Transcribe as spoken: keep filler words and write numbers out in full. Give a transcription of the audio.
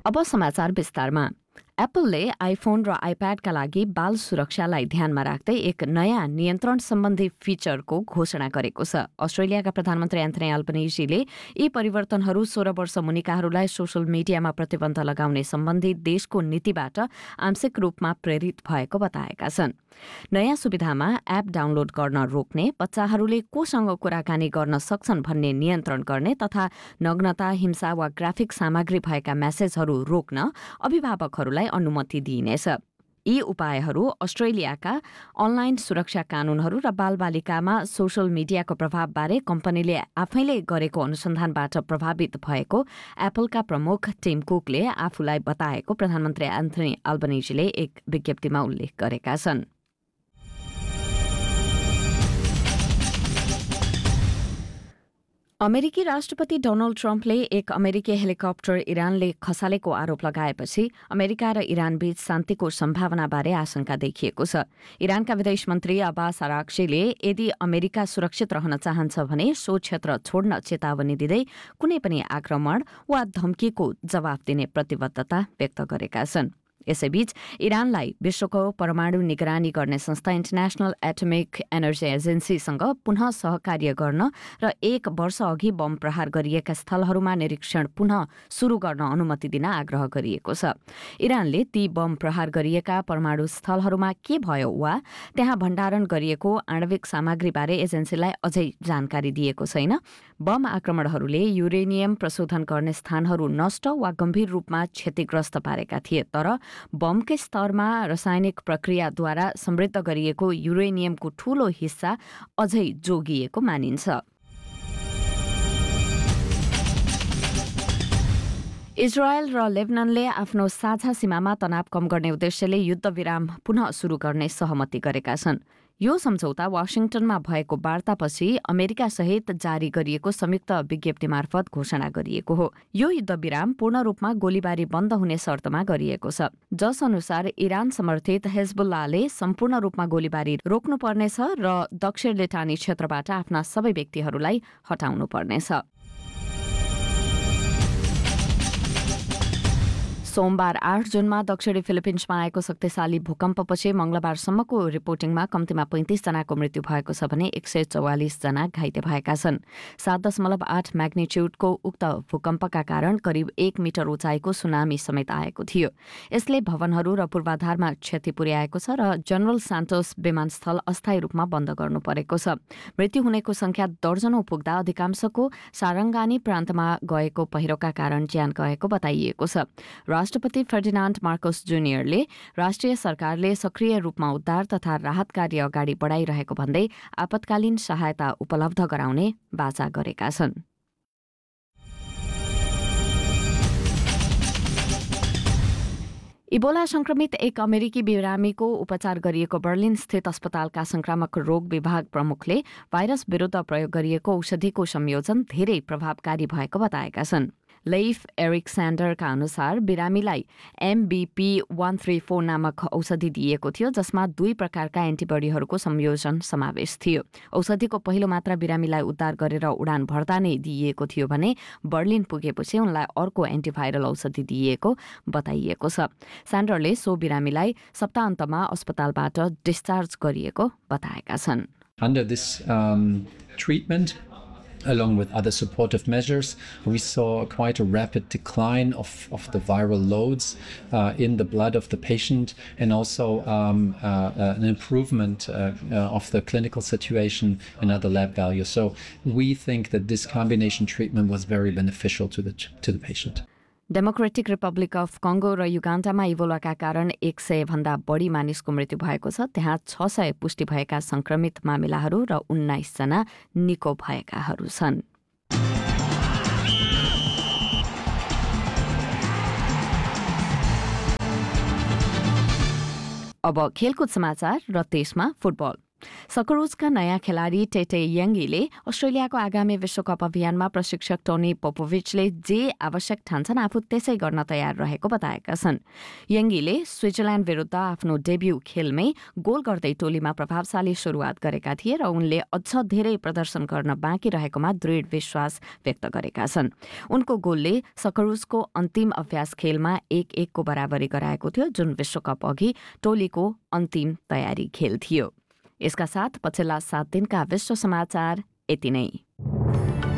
अब समाचार विस्तारमा। एप्पलले आइफोन र आइप्याडका लागि बाल सुरक्षालाई ध्यानमा राख्दै एक नयाँ नियन्त्रण सम्बन्धी फिचरको घोषणा गरेको छ। अस्ट्रेलियाका प्रधानमन्त्री एन्थनी अल्बनीजीले यी परिवर्तनहरू सोह्र वर्ष मुनिकाहरूलाई सोशल मिडियामा प्रतिबन्ध लगाउने सम्बन्धी देशको नीतिबाट आंशिक रूपमा प्रेरित भएको बताएका छन्। नयाँ सुविधामा एप डाउनलोड गर्न रोक्ने, बच्चाहरूले कोसँग कुराकानी गर्न सक्छन् भन्ने नियन्त्रण गर्ने तथा नग्नता, हिंसा वा ग्राफिक सामग्री भएका मेसेजहरू रोक्न अभिभावकहरूलाई अनुमति दिइनेछ। यी उपायहरू अस्ट्रेलियाका अनलाइन सुरक्षा कानूनहरू र बालबालिकामा सोशल मिडियाको प्रभावबारे कम्पनीले आफैले गरेको अनुसन्धानबाट प्रभावित भएको एप्पलका प्रमुख टिम कुकले आफूलाई बताएको प्रधानमन्त्री एन्थनी अल्बनीजीले एक विज्ञप्तिमा उल्लेख गरेका छन्। अमेरिकी राष्ट्रपति डोनाल्ड ट्रम्पले एक अमेरिकी हेलिकप्टर इरानले खसालेको आरोप लगाएपछि अमेरिका र इरानबीच शान्तिको सम्भावनाबारे आशंका देखिएको छ। इरानका विदेश मन्त्री अब्बास अराक्चीले यदि अमेरिका सुरक्षित रहन चाहन्छ भने सो क्षेत्र छोड्न चेतावनी दिँदै कुनै पनि आक्रमण वा धम्कीको जवाफ दिने प्रतिबद्धता व्यक्त गरेका छन्। यसैबीच इरानलाई विश्वको परमाणु निगरानी गर्ने संस्था इन्टरनेशनल एटमिक एनर्जी एजेन्सीसँग पुनः सहकार्य गर्न र एक वर्ष अघि बम प्रहार गरिएका स्थलहरूमा निरीक्षण पुनः शुरू गर्न अनुमति दिन आग्रह गरिएको छ। इरानले ती बम प्रहार गरिएका परमाणु स्थलहरूमा के भयो वा त्यहाँ भण्डारण गरिएको आणविक सामग्रीबारे एजेन्सीलाई अझै जानकारी दिएको छैन। बम आक्रमणहरूले युरेनियम प्रशोधन गर्ने स्थानहरू नष्ट वा गम्भीर रूपमा क्षतिग्रस्त पारेका थिए, तर बमकै स्तरमा रासायनिक प्रक्रियाद्वारा समृद्ध गरिएको युरेनियमको ठूलो हिस्सा अझै जोगिएको मानिन्छ। इजरायल र लेबननले आफ्नो साझा सीमामा तनाव कम गर्ने उद्देश्यले युद्धविराम पुनः शुरू गर्ने सहमति गरेका छन्। यो सम्झौता वाशिंगटनमा भएको वार्तापछि अमेरिकासहित जारी गरिएको संयुक्त विज्ञप्ति मार्फत घोषणा गरिएको हो। यो युद्धविराम पूर्ण रूपमा गोलीबारी बन्द हुने शर्तमा गरिएको छ, जस अनुसार इरान समर्थित हेजबुल्लाहले सम्पूर्ण रूपमा गोलीबारी रोक्नुपर्नेछ र दक्षिण लिटानी क्षेत्रबाट आफ्ना सबै व्यक्तिहरूलाई हटाउनुपर्नेछ। सोमबार आठ जुनमा दक्षिणी फिलिपिन्समा आएको शक्तिशाली भूकम्पपछि मंगलबारसम्मको रिपोर्टिङमा कम्तीमा पैंतिस जनाको मृत्यु भएको छ भने एक सय चौवालिस जना घाइते भएका छन्। सात दशमलव आठ म्याग्निच्युडको उक्त भूकम्पका कारण करिब एक मिटर उचाइको सुनामी समेत आएको थियो। यसले भवनहरू र पूर्वाधारमा क्षति पुर्याएको छ र जनरल सान्टोस विमानस्थल अस्थायी रूपमा बन्द गर्नु परेको छ। मृत्यु हुनेको संख्या दर्जनौं पुग्दा अधिकांशको सारङ्गानी प्रान्तमा गएको पहिरोका कारण ज्यान गएको बताइएको छ। राष्ट्रपति फर्डिनान्ड मार्कोस जुनियरले राष्ट्रिय सरकारले सक्रिय रूपमा उद्धार तथा राहत कार्य अगाडि बढाइरहेको भन्दै आपतकालीन सहायता उपलब्ध गराउने बाचा गरेका छन्। इबोला संक्रमित एक अमेरिकी बिरामीको उपचार गरिएको बर्लिन स्थित अस्पतालका संक्रामक रोग विभाग प्रमुखले भाइरस विरुद्ध प्रयोग गरिएको औषधिको संयोजन धेरै प्रभावकारी भएको बताएका छन्। लेइफ एरिक्सेन्डरका अनुसार बिरामीलाई एमबीपी एक सय चौंतीस नामक औषधि दिइएको थियो, जसमा दुई प्रकारका एन्टिबडीहरूको संयोजन समावेश थियो। औषधिको पहिलो मात्रा बिरामीलाई उद्धार गरेर उडान भर्दा नै दिइएको थियो भने बर्लिन पुगेपछि उनलाई अर्को एन्टिभाइरल औषधि दिइएको बताइएको छ। स्यान्डरले सो बिरामीलाई सप्ताहन्तमा अस्पतालबाट डिस्चार्ज गरिएको बताएका छन्। Under this um, treatment, along with other supportive measures, we saw quite a rapid decline of, of the viral loads uh, in the blood of the patient, and also um, uh, uh, an improvement uh, uh, of the clinical situation and other lab values. So we think that this combination treatment was very beneficial to the to the patient. Democratic Republic of कङ्गो र युगान्डामा इबोलाका कारण एक सय भन्दा बढी मानिसको मृत्यु भएको छ। त्यहाँ छ सय पुष्टि भएका संक्रमित मामिलाहरू र उन्नाइस जना निको भएकाहरू छन्। अब खेलकुद समाचार र त्यसमा फुटबल। सकरुजका नयाँ खेलाडी टेटे यङ्गीले अस्ट्रेलियाको आगामी विश्वकप अभियानमा प्रशिक्षक टोनी पोपोभिचले जे आवश्यक ठान्छन् आफू त्यसै गर्न तयार रहेको बताएका छन्। यङ्गीले स्विजरल्याण्ड विरुद्ध आफ्नो डेब्यू खेलमै गोल गर्दै टोलीमा प्रभावशाली सुरुवात गरेका थिए र उनले अझ धेरै प्रदर्शन गर्न बाँकी रहेकोमा दृढ विश्वास व्यक्त गरेका छन्। उनको गोलले सकरुजको अन्तिम अभ्यास खेलमा एक एकको बराबरी गराएको थियो, जुन विश्वकप अघि टोलीको अन्तिम तयारी खेल थियो। यसका साथ पछिल्ला सात दिनका विश्व समाचार यति नै।